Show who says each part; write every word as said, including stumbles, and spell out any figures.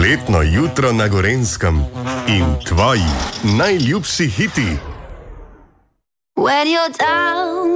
Speaker 1: Poletno jutro na Gorenjskem in tvoji najljubši hiti.
Speaker 2: When you're down